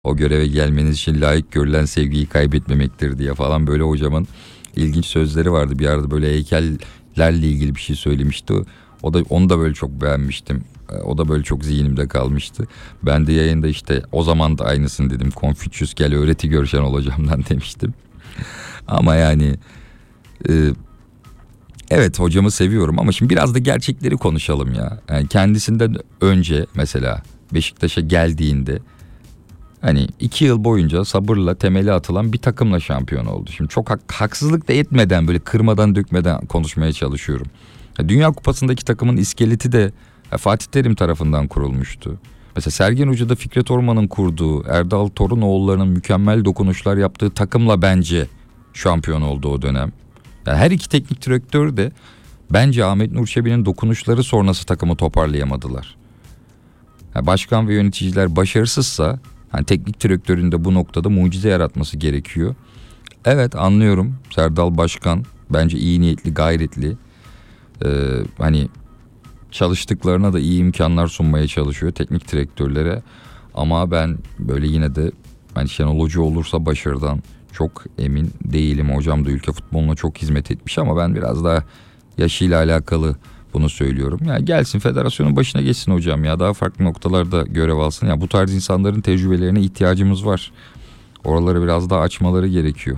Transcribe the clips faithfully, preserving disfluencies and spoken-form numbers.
O göreve gelmeniz için layık görülen sevgiyi kaybetmemektir diye falan böyle hocamın ilginç sözleri vardı. Bir arada böyle heykellerle ilgili bir şey söylemişti. O da onu da böyle çok beğenmiştim. O da böyle çok zihnimde kalmıştı. Ben de yayında işte o zaman da aynısını dedim. Confucius gel öğreti gör Şenol hocamdan demiştim. Ama yani e, evet hocamı seviyorum ama şimdi biraz da gerçekleri konuşalım ya. Yani kendisinden önce mesela Beşiktaş'a geldiğinde hani iki yıl boyunca sabırla temeli atılan bir takımla şampiyon oldu. Şimdi çok hak, haksızlık da etmeden böyle kırmadan dökmeden konuşmaya çalışıyorum. Dünya Kupası'ndaki takımın iskeleti de Fatih Terim tarafından kurulmuştu. Mesela Sergen Hoca'da Fikret Orman'ın kurduğu, Erdal Torunoğulları'nın mükemmel dokunuşlar yaptığı takımla bence şampiyon oldu o dönem. Yani her iki teknik direktör de bence Ahmet Nur Çebi'nin dokunuşları sonrası takımı toparlayamadılar. Yani başkan ve yöneticiler başarısızsa hani teknik direktörün de bu noktada mucize yaratması gerekiyor. Evet anlıyorum, Serdal Başkan bence iyi niyetli, gayretli. Ee, hani çalıştıklarına da iyi imkanlar sunmaya çalışıyor teknik direktörlere. Ama ben böyle yine de hani Şenol Hoca olursa başarıdan çok emin değilim. Hocam da ülke futboluna çok hizmet etmiş ama ben biraz daha yaşıyla alakalı bunu söylüyorum. Yani gelsin federasyonun başına geçsin hocam ya, daha farklı noktalarda görev alsın. Ya bu tarz insanların tecrübelerine ihtiyacımız var. Oraları biraz daha açmaları gerekiyor.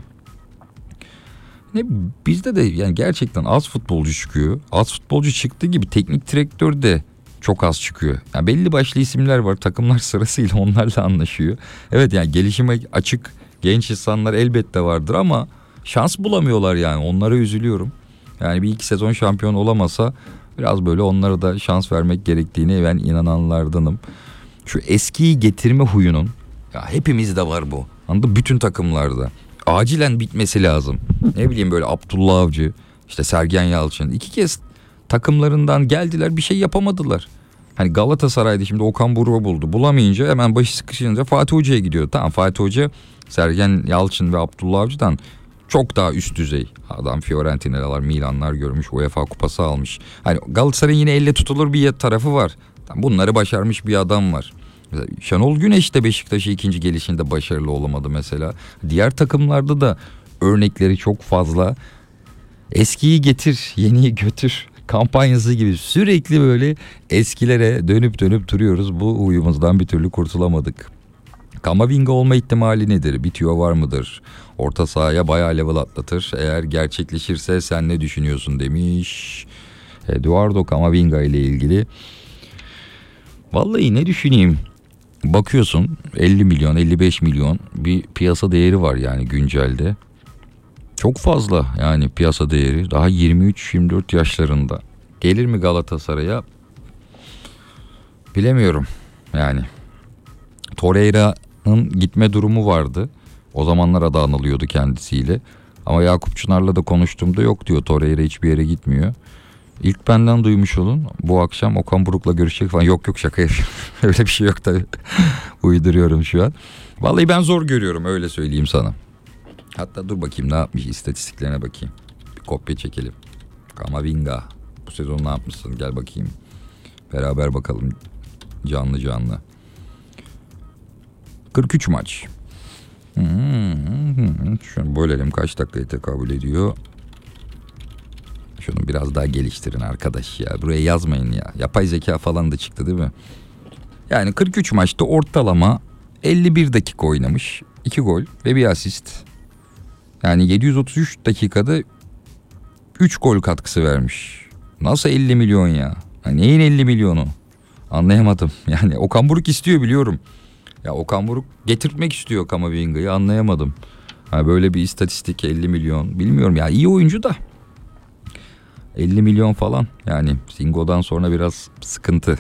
Ne bizde de yani gerçekten az futbolcu çıkıyor. Az futbolcu çıktığı gibi teknik direktör de çok az çıkıyor. Yani belli başlı isimler var. Takımlar sırasıyla onlarla anlaşıyor. Evet yani gelişime açık genç insanlar elbette vardır ama şans bulamıyorlar yani. Onlara üzülüyorum. Yani bir iki sezon şampiyon olamasa biraz böyle onlara da şans vermek gerektiğine ben inananlardanım. Şu eskiyi getirme huyunun ya hepimizde var bu. Anladın? Bütün takımlarda. Acilen bitmesi lazım. Ne bileyim böyle Abdullah Avcı, işte Sergen Yalçın iki kez takımlarından geldiler, bir şey yapamadılar. Hani Galatasaray'da şimdi Okan Buruk'u buldu. Bulamayınca hemen başı sıkışınca Fatih Hoca'ya gidiyor. Tamam, Fatih Hoca Sergen Yalçın ve Abdullah Avcı'dan çok daha üst düzey. Adam Fiorentina'lar, Milanlar görmüş, UEFA kupası almış. Hani Galatasaray'ın yine elle tutulur bir tarafı var. Bunları başarmış bir adam var. Şenol Güneş de Beşiktaş'ı ikinci gelişinde başarılı olamadı mesela. Diğer takımlarda da örnekleri çok fazla. Eskiyi getir, yeniyi götür kampanyası gibi sürekli böyle eskilere dönüp dönüp duruyoruz. Bu huyumuzdan bir türlü kurtulamadık. Kamavinga olma ihtimali nedir? Bitiyor var mıdır? Orta sahaya bayağı level atlatır. Eğer gerçekleşirse sen ne düşünüyorsun demiş. Eduardo Camavinga ile ilgili. Vallahi ne düşüneyim? Bakıyorsun elli milyon elli beş milyon bir piyasa değeri var yani güncelde. Çok fazla yani piyasa değeri, daha yirmi üç yirmi dört yaşlarında. Gelir mi Galatasaray'a? Bilemiyorum yani. Torreira'nın gitme durumu vardı. O zamanlar adı anılıyordu kendisiyle. Ama Yakup Çınar'la da konuştuğumda yok diyor, Torreira hiçbir yere gitmiyor. İlk benden duymuş olun. Bu akşam Okan Buruk'la görüşecek falan. Yok yok, şaka yapıyorum. Öyle bir şey yok tabii. Uyduruyorum şu an. Vallahi ben zor görüyorum, öyle söyleyeyim sana. Hatta dur bakayım ne yapmış, istatistiklerine bakayım. Bir kopya çekelim. Camavinga bu sezon ne yapmışsın, gel bakayım. Beraber bakalım canlı canlı. kırk üç maç. Hmm, şunu bölelim, kaç dakikaya tekabül ediyor. Şunu biraz daha geliştirin arkadaş ya. Buraya yazmayın ya. Yapay zeka falan da çıktı değil mi? Yani kırk üç maçta ortalama elli bir dakika oynamış. iki gol ve bir asist. Yani yedi yüz otuz üç dakikada üç gol katkısı vermiş. Nasıl elli milyon ya? Ya neyin elli milyonu? Anlayamadım. Yani Okan Buruk istiyor biliyorum. Ya Okan Buruk getirtmek istiyor Kamavinga'yı, anlayamadım. Ha böyle bir istatistik elli milyon. Bilmiyorum ya, iyi oyuncu da. elli milyon falan yani Singo'dan sonra biraz sıkıntı.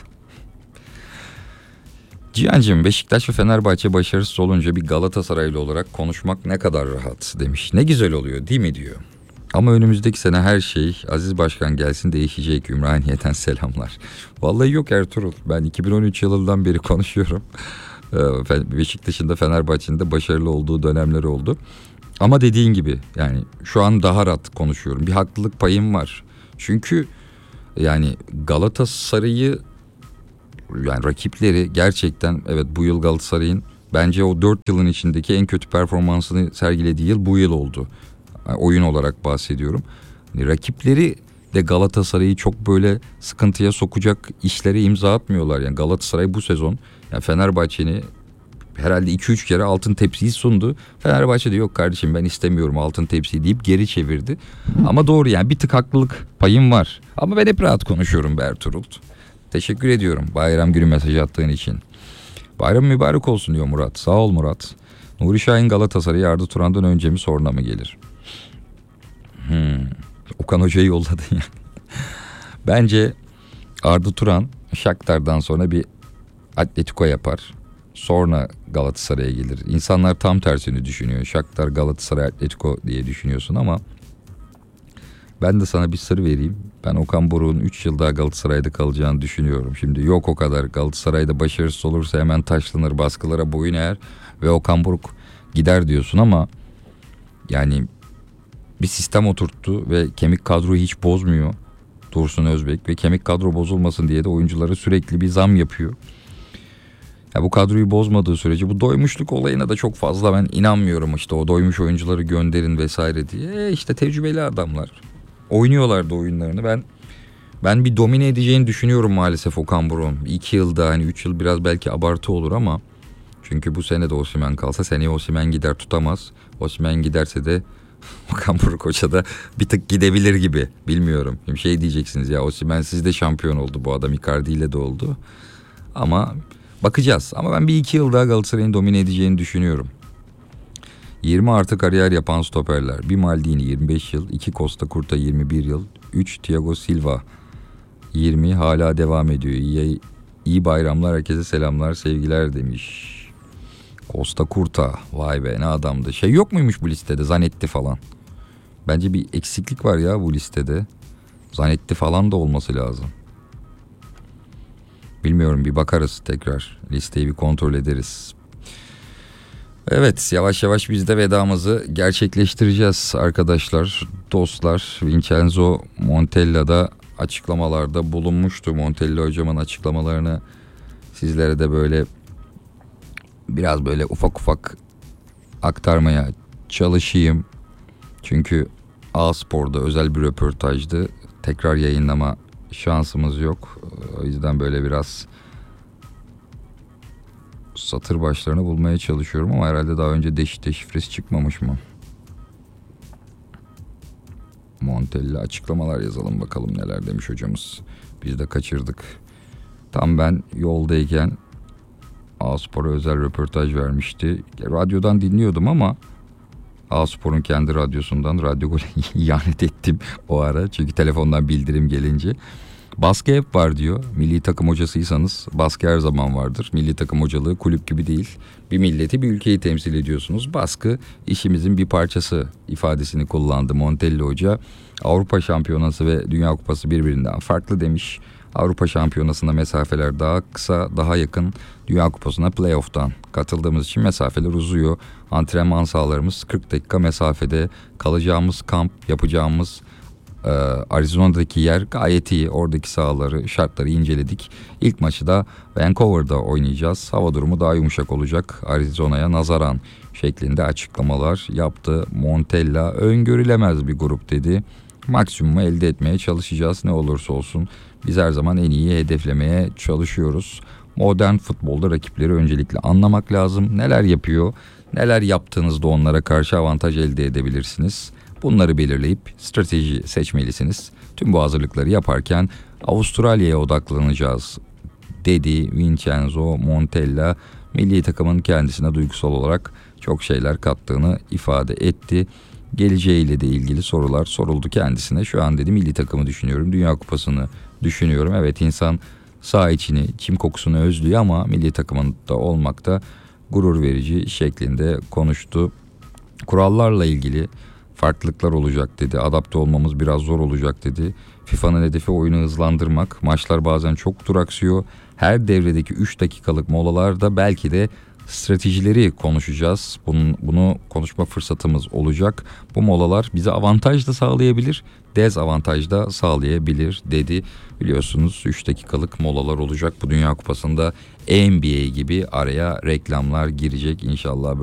Cihan'cığım, Beşiktaş ve Fenerbahçe başarısız olunca bir Galatasaraylı olarak konuşmak ne kadar rahat demiş. Ne güzel oluyor değil mi diyor. Ama önümüzdeki sene her şey Aziz Başkan gelsin değişecek. Ümraniye'den selamlar. Vallahi yok Ertuğrul, ben iki bin on üç yılından beri konuşuyorum. Beşiktaş'ın da Fenerbahçe'nin de başarılı olduğu dönemleri oldu. Ama dediğin gibi yani şu an daha rahat konuşuyorum. Bir haklılık payım var. Çünkü yani Galatasaray'ı, yani rakipleri gerçekten, evet bu yıl Galatasaray'ın bence o dört yılın içindeki en kötü performansını sergilediği yıl bu yıl oldu. Yani oyun olarak bahsediyorum. Yani rakipleri de Galatasaray'ı çok böyle sıkıntıya sokacak işlere imza atmıyorlar. Yani Galatasaray bu sezon yani Fenerbahçe'ni herhalde iki üç kere altın tepsiyi sundu. Fenerbahçe de yok kardeşim ben istemiyorum altın tepsiyi deyip geri çevirdi. Ama doğru yani bir tık haklılık payım var. Ama ben hep rahat konuşuyorum be Ertuğrul. Teşekkür ediyorum bayram günü mesaj attığın için. Bayram mübarek olsun diyor Murat. Sağ ol Murat. Nuri Şahin Galatasaray'ı Arda Turan'dan önce mi sonra mı gelir? Hmm. Okan Hoca'yı yolladın ya. Bence Arda Turan Shakhtar'dan sonra bir Atletico yapar. Sonra Galatasaray'a gelir. İnsanlar tam tersini düşünüyor. Shakhtar, Galatasaray, Atletico diye düşünüyorsun ama ben de sana bir sır vereyim. Ben Okan Buruk'un üç yıl daha Galatasaray'da kalacağını düşünüyorum. Şimdi yok o kadar. Galatasaray'da başarısız olursa hemen taşlanır, baskılara boyun eğer ve Okan Buruk gider diyorsun ama yani bir sistem oturttu ve kemik kadroyu hiç bozmuyor Dursun Özbek ve kemik kadro bozulmasın diye de oyunculara sürekli bir zam yapıyor. Ya bu kadroyu bozmadığı sürece bu doymuşluk olayına da çok fazla ben inanmıyorum, işte o doymuş oyuncuları gönderin vesaire diye. E işte tecrübeli adamlar oynuyorlardı oyunlarını. Ben ben bir domine edeceğini düşünüyorum maalesef Okan Buruk'un. iki yılda hani üç yıl biraz belki abartı olur ama çünkü bu sene de Osimhen kalsa seneye Osimhen gider tutamaz. Osimhen giderse de Okan Buruk Hoca da bir tık gidebilir gibi. Bilmiyorum. Şimdi şey diyeceksiniz ya Osimhen sizde şampiyon oldu. Bu adam Icardi ile de oldu. Ama bakacağız. Ama ben bir iki yıl daha Galatasaray'ın domine edeceğini düşünüyorum. yirmi artı kariyer yapan stoperler. Bir Maldini yirmi beş yıl. iki Costa Curta yirmi bir yıl. üç Thiago Silva yirmi hala devam ediyor. İyi, iyi bayramlar, herkese selamlar, sevgiler demiş. Costa Curta, vay be ne adamdı. Şey yok muymuş bu listede, Zanetti falan. Bence bir eksiklik var ya bu listede. Zanetti falan da olması lazım. Bilmiyorum, bir bakarız tekrar. Listeyi bir kontrol ederiz. Evet, yavaş yavaş biz de vedamızı gerçekleştireceğiz arkadaşlar, dostlar. Vincenzo Montella'da açıklamalarda bulunmuştu. Montella hocamın açıklamalarını sizlere de böyle biraz böyle ufak ufak aktarmaya çalışayım. Çünkü A-Spor'da özel bir röportajdı. Tekrar yayınlama şansımız yok. O yüzden böyle biraz satır başlarını bulmaya çalışıyorum ama herhalde daha önce deş deşifresi çıkmamış mı? Montella açıklamalar yazalım bakalım neler demiş hocamız. Biz de kaçırdık. Tam ben yoldayken A-Spor'a özel röportaj vermişti. Radyodan dinliyordum ama A-Spor'un kendi radyosundan Radyo Gol'e ihanet ettim o ara. Çünkü telefondan bildirim gelince. Baskı hep var diyor. Milli takım hocasıysanız baskı her zaman vardır. Milli takım hocalığı kulüp gibi değil. Bir milleti, bir ülkeyi temsil ediyorsunuz. Baskı işimizin bir parçası ifadesini kullandı Montella Hoca. Avrupa Şampiyonası ve Dünya Kupası birbirinden farklı demiş. Avrupa Şampiyonası'nda mesafeler daha kısa, daha yakın. Dünya Kupası'na playoff'tan katıldığımız için mesafeler uzuyor. Antrenman sahalarımız kırk dakika mesafede. Kalacağımız kamp, yapacağımız e, Arizona'daki yer gayet iyi. Oradaki sahaları, şartları inceledik. İlk maçı da Vancouver'da oynayacağız. Hava durumu daha yumuşak olacak Arizona'ya nazaran şeklinde açıklamalar yaptı Montella. Öngörülemez bir grup dedi. Maksimumu elde etmeye çalışacağız ne olursa olsun. Biz her zaman en iyi hedeflemeye çalışıyoruz. Modern futbolda rakipleri öncelikle anlamak lazım. Neler yapıyor, neler yaptığınızda onlara karşı avantaj elde edebilirsiniz. Bunları belirleyip strateji seçmelisiniz. Tüm bu hazırlıkları yaparken Avustralya'ya odaklanacağız dedi Vincenzo Montella. Milli takımın kendisine duygusal olarak çok şeyler kattığını ifade etti. Geleceğiyle de ilgili sorular soruldu kendisine. Şu an dedi milli takımı düşünüyorum, Dünya Kupası'nı düşünüyorum. Evet, insan saha içini, çim kokusunu özlüyor ama milli takımında olmak da gurur verici şeklinde konuştu. Kurallarla ilgili farklılıklar olacak dedi. Adapte olmamız biraz zor olacak dedi. FIFA'nın hedefi oyunu hızlandırmak. Maçlar bazen çok duraksıyor. Her devredeki üç dakikalık molalarda belki de stratejileri konuşacağız. Bunun, bunu konuşma fırsatımız olacak. Bu molalar bize avantaj da sağlayabilir, dezavantaj da sağlayabilir dedi. Biliyorsunuz üç dakikalık molalar olacak bu Dünya Kupası'nda. N B A gibi araya reklamlar girecek inşallah.